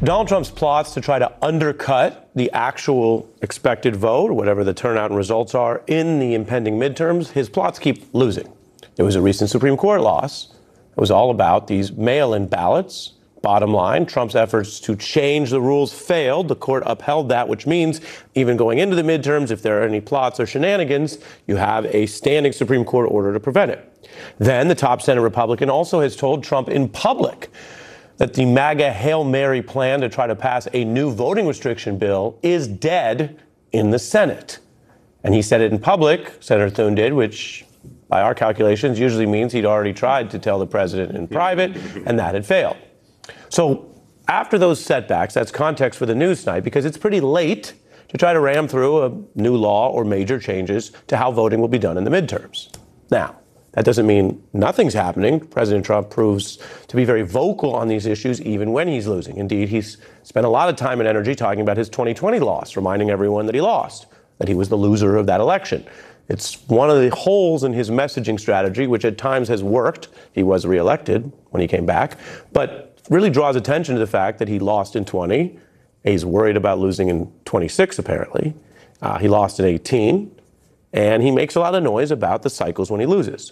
Donald Trump's plots to try to undercut the actual expected vote, or whatever the turnout and results are in the impending midterms, his plots keep losing. There was a recent Supreme Court loss. It was all about these mail-in ballots. Bottom line, Trump's efforts to change the rules failed. The court upheld that, which means even going into the midterms, if there are any plots or shenanigans, you have a standing Supreme Court order to prevent it. Then the top Senate Republican also has told Trump in public that the MAGA Hail Mary plan to try to pass a new voting restriction bill is dead in the Senate. And he said it in public, Senator Thune did, which by our calculations usually means he'd already tried to tell the president in private, and that had failed. So after those setbacks, that's context for the news tonight, because it's pretty late to try to ram through a new law or major changes to how voting will be done in the midterms. Now, that doesn't mean nothing's happening. President Trump proves to be very vocal on these issues even when he's losing. Indeed, he's spent a lot of time and energy talking about his 2020 loss, reminding everyone that he lost, that he was the loser of that election. It's one of the holes in his messaging strategy, which at times has worked. He was reelected when he came back, but really draws attention to the fact that he lost in 20. He's worried about losing in 26, apparently. He lost in 18. And he makes a lot of noise about the cycles when he loses.